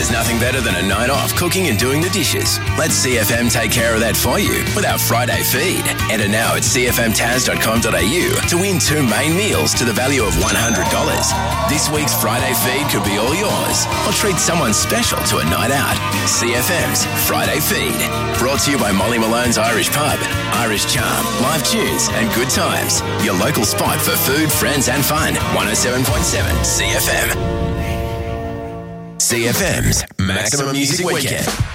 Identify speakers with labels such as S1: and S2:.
S1: There's nothing better than a night off cooking and doing the dishes. Let CFM take care of that for you with our Friday feed. Enter now at cfmtaz.com.au to win 2 main meals to the value of $100. This week's Friday feed could be all yours, or treat someone special to a night out. CFM's Friday feed. Brought to you by Molly Malone's Irish Pub, Irish Charm, live tunes and good times. Your local spot for food, friends and fun. 107.7 CFM. CFM's Maximum Music Weekend.